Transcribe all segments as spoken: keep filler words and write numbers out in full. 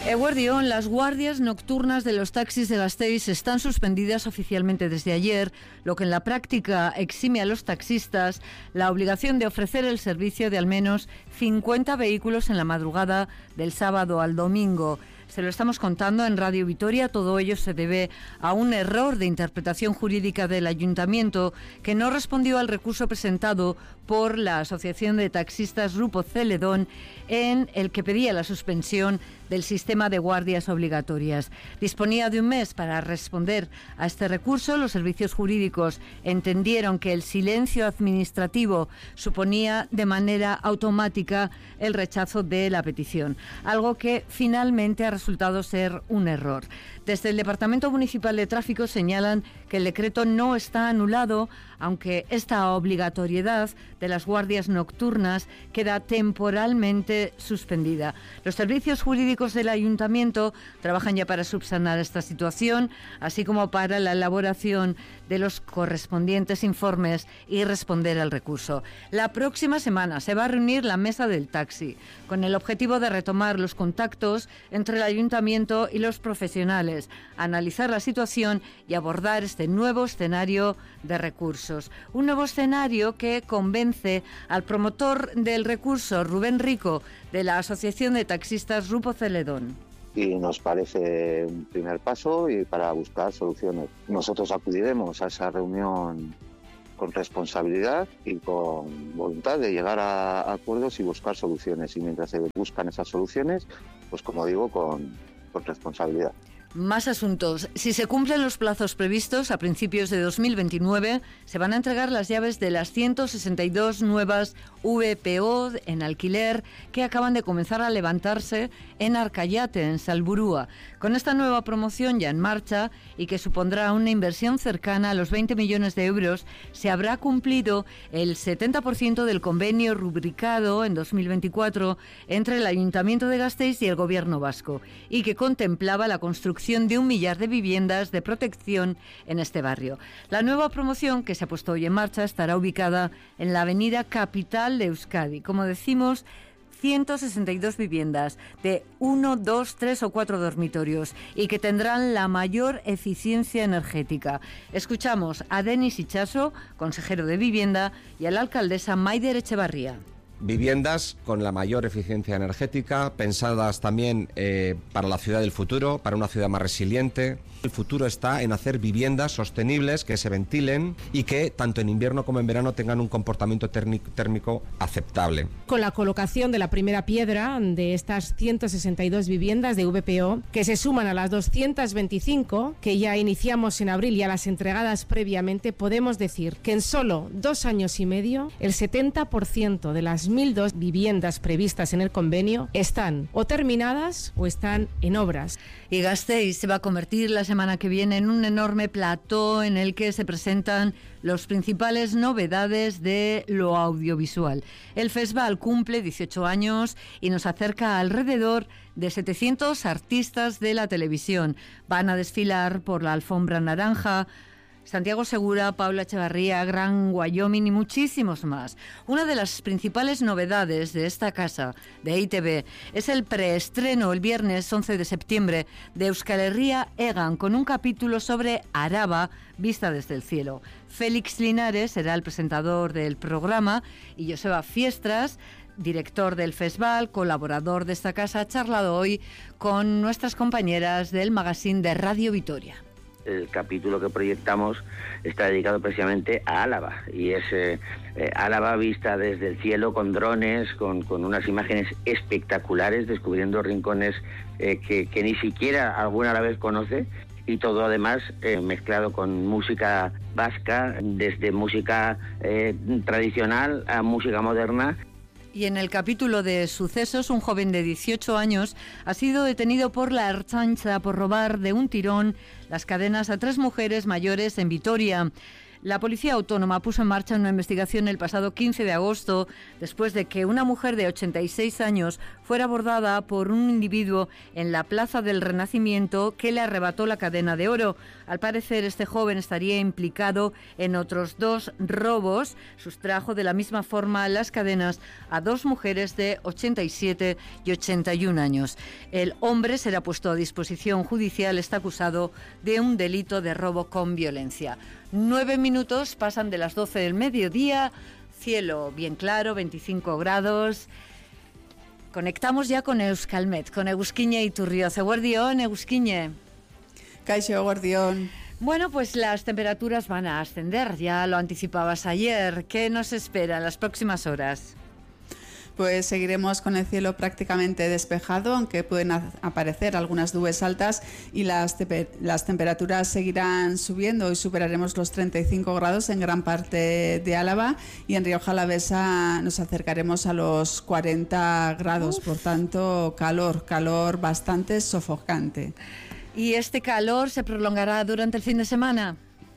Eguerdión, las guardias nocturnas de los taxis de Gasteiz están suspendidas oficialmente desde ayer, lo que en la práctica exime a los taxistas la obligación de ofrecer el servicio de al menos cincuenta vehículos en la madrugada del sábado al domingo. Se lo estamos contando en Radio Vitoria. Todo ello se debe a un error de interpretación jurídica del Ayuntamiento que no respondió al recurso presentado por la Asociación de Taxistas Grupo Celedón, en el que pedía la suspensión del sistema de guardias obligatorias. Disponía de un mes para responder a este recurso. Los servicios jurídicos entendieron que el silencio administrativo suponía de manera automática el rechazo de la petición, algo que finalmente ha resultado ser un error. Desde el Departamento Municipal de Tráfico señalan que el decreto no está anulado, aunque esta obligatoriedad de las guardias nocturnas queda temporalmente suspendida. Los servicios jurídicos del Ayuntamiento trabajan ya para subsanar esta situación, así como para la elaboración de los correspondientes informes y responder al recurso. La próxima semana se va a reunir la mesa del taxi, con el objetivo de retomar los contactos entre el Ayuntamiento y los profesionales, analizar la situación y abordar este nuevo escenario de recursos. Un nuevo escenario que convence al promotor del recurso, Rubén Rico, de la Asociación de Taxistas Grupo Celedón. Y nos parece un primer paso y para buscar soluciones. Nosotros acudiremos a esa reunión con responsabilidad y con voluntad de llegar a acuerdos y buscar soluciones. Y mientras se buscan esas soluciones, pues como digo, con, con responsabilidad. Más asuntos. Si se cumplen los plazos previstos, a principios de dos mil veintinueve se van a entregar las llaves de las ciento sesenta y dos nuevas V P O en alquiler que acaban de comenzar a levantarse en Arcayate, en Salburúa. Con esta nueva promoción ya en marcha y que supondrá una inversión cercana a los veinte millones de euros, se habrá cumplido el setenta por ciento del convenio rubricado en dos mil veinticuatro entre el Ayuntamiento de Gasteiz y el Gobierno vasco, y que contemplaba la construcción de un millar de viviendas de protección en este barrio. La nueva promoción que se ha puesto hoy en marcha estará ubicada en la avenida Capital de Euskadi. Como decimos, ciento sesenta y dos viviendas de uno, dos, tres o cuatro dormitorios y que tendrán la mayor eficiencia energética. Escuchamos a Denis Itxaso, consejero de Vivienda, y a la alcaldesa Maider Echevarría. Viviendas con la mayor eficiencia energética, pensadas también eh, para la ciudad del futuro, para una ciudad más resiliente. El futuro está en hacer viviendas sostenibles que se ventilen y que tanto en invierno como en verano tengan un comportamiento térmico aceptable. Con la colocación de la primera piedra de estas ciento sesenta y dos viviendas de V P O, que se suman a las doscientas veinticinco que ya iniciamos en abril y a las entregadas previamente, podemos decir que en solo dos años y medio el setenta por ciento de las mil dos viviendas previstas en el convenio están o terminadas o están en obras. Y Gasteiz se va a convertir la semana que viene en un enorme plató en el que se presentan los principales novedades de lo audiovisual. El festival cumple dieciocho años y nos acerca a alrededor de setecientos artistas de la televisión. Van a desfilar por la alfombra naranja Santiago Segura, Paula Echevarría, Gran Wyoming y muchísimos más. Una de las principales novedades de esta casa, de E I Te Be, es el preestreno el viernes once de septiembre de Euskal Herria Egan, con un capítulo sobre Araba vista desde el cielo. Félix Linares será el presentador del programa y Joseba Fiestras, director del festival, colaborador de esta casa, ha charlado hoy con nuestras compañeras del magazine de Radio Vitoria. El capítulo que proyectamos está dedicado precisamente a Álava y es eh, eh, Álava vista desde el cielo con drones, con, con unas imágenes espectaculares, descubriendo rincones eh, que, que ni siquiera alguna vez conoce, y todo además eh, mezclado con música vasca, desde música eh, tradicional a música moderna. Y en el capítulo de sucesos, un joven de dieciocho años ha sido detenido por la Ertzaintza por robar de un tirón las cadenas a tres mujeres mayores en Vitoria. La Policía Autónoma puso en marcha una investigación el pasado quince de agosto, después de que una mujer de ochenta y seis años fuera abordada por un individuo en la Plaza del Renacimiento que le arrebató la cadena de oro. Al parecer, este joven estaría implicado en otros dos robos. Sustrajo de la misma forma las cadenas a dos mujeres de ochenta y siete y ochenta y un años. El hombre será puesto a disposición judicial. Está acusado de un delito de robo con violencia. Nueve minutos pasan de las doce del mediodía. Cielo bien claro, veinticinco grados. Conectamos ya con Euskalmet, con Egusquiñe Iturrioz. Eguerdión, Egusquiñe. Kaixo, eguerdión. Bueno, pues las temperaturas van a ascender, ya lo anticipabas ayer. ¿Qué nos espera en las próximas horas? Pues seguiremos con el cielo prácticamente despejado, aunque pueden aparecer algunas nubes altas, y las, te las temperaturas seguirán subiendo y superaremos los treinta y cinco grados en gran parte de Álava, y en Rioja Alavesa nos acercaremos a los cuarenta grados. Uf. Por tanto, calor, calor bastante sofocante. ¿Y este calor se prolongará durante el fin de semana?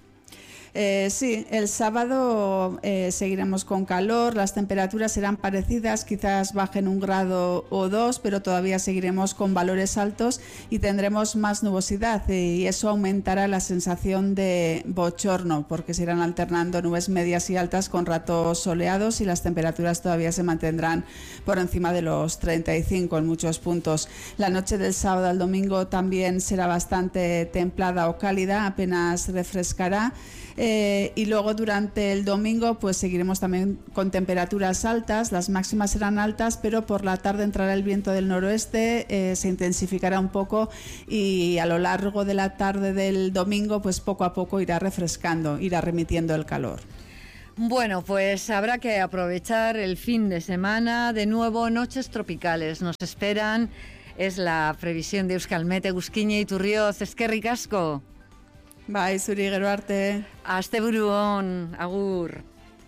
Eh, sí, el sábado eh, seguiremos con calor, las temperaturas serán parecidas, quizás bajen un grado o dos, pero todavía seguiremos con valores altos y tendremos más nubosidad, y eso aumentará la sensación de bochorno, porque se irán alternando nubes medias y altas con ratos soleados, y las temperaturas todavía se mantendrán por encima de los treinta y cinco en muchos puntos. La noche del sábado al domingo también será bastante templada o cálida, apenas refrescará. Eh, y luego durante el domingo pues seguiremos también con temperaturas altas, las máximas serán altas, pero por la tarde entrará el viento del noroeste, eh, se intensificará un poco, y a lo largo de la tarde del domingo pues poco a poco irá refrescando, irá remitiendo el calor. Bueno, pues habrá que aprovechar el fin de semana. De nuevo, noches tropicales nos esperan, es la previsión de Euskalmet. Egusquiñe Iturrioz, eskerrik asko. Bai, zuri gero arte. Asteburuon, agur.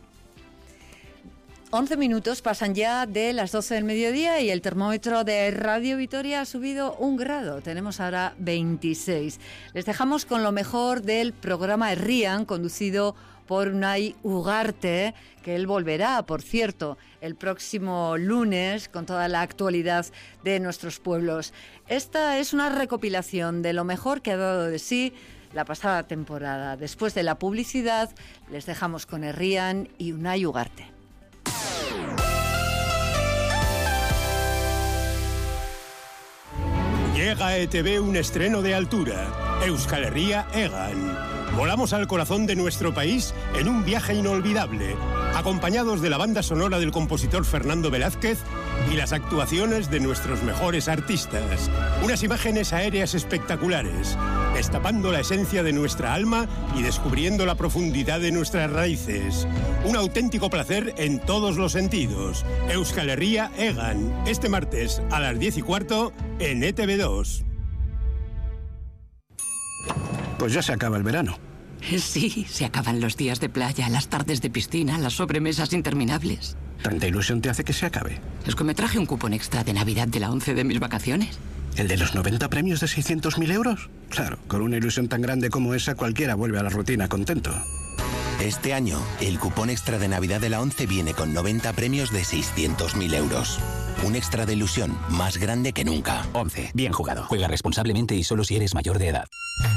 once minutos pasan ya de las doce del mediodía y el termómetro de Radio Vitoria ha subido un grado. Tenemos ahora veintiséis. Les dejamos con lo mejor del programa Herrian, conducido por Unai Ugarte, que él volverá, por cierto, el próximo lunes con toda la actualidad de nuestros pueblos. Esta es una recopilación de lo mejor que ha dado de sí la pasada temporada. Después de la publicidad, les dejamos con Herrian y Unai Ugarte. Llega a E T V un estreno de altura, Euskal Herria Egan. Volamos al corazón de nuestro país en un viaje inolvidable, acompañados de la banda sonora del compositor Fernando Velázquez y las actuaciones de nuestros mejores artistas. Unas imágenes aéreas espectaculares, destapando la esencia de nuestra alma y descubriendo la profundidad de nuestras raíces. Un auténtico placer en todos los sentidos. Euskal Herria Egan, este martes a las diez y cuarto en E T V dos. Pues ya se acaba el verano. Sí, se acaban los días de playa, las tardes de piscina, las sobremesas interminables. ¿Tanta ilusión te hace que se acabe? Es que me traje un cupón extra de Navidad de la once de mis vacaciones. ¿El de los noventa premios de seiscientos mil euros? Claro, con una ilusión tan grande como esa, cualquiera vuelve a la rutina contento. Este año, el cupón extra de Navidad de la once viene con noventa premios de seiscientos mil euros. Un extra de ilusión más grande que nunca. once. Bien jugado. Juega responsablemente y solo si eres mayor de edad.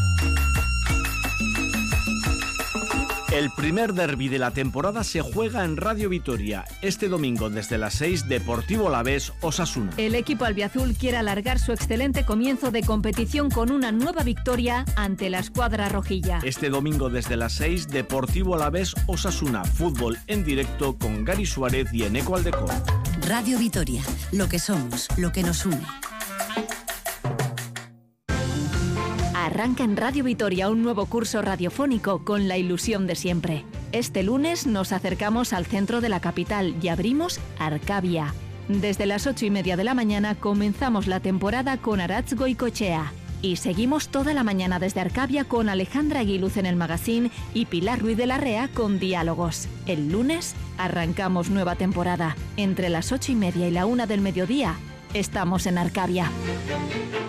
El primer derbi de la temporada se juega en Radio Vitoria. Este domingo desde las seis, Deportivo Alavés Osasuna. El equipo albiazul quiere alargar su excelente comienzo de competición con una nueva victoria ante la escuadra rojilla. Este domingo desde las seis, Deportivo Alavés Osasuna. Fútbol en directo con Gary Suárez y Eneco Aldecor. Radio Vitoria, lo que somos, lo que nos une. Arranca en Radio Vitoria un nuevo curso radiofónico con la ilusión de siempre. Este lunes nos acercamos al centro de la capital y abrimos Arcabia. Desde las ocho y media de la mañana comenzamos la temporada con Aratz Goicoechea. Y seguimos toda la mañana desde Arcabia con Alejandra Aguiluz en el magazine y Pilar Ruiz de la Rea con Diálogos. El lunes arrancamos nueva temporada. Entre las ocho y media y la una del mediodía estamos en Arcabia.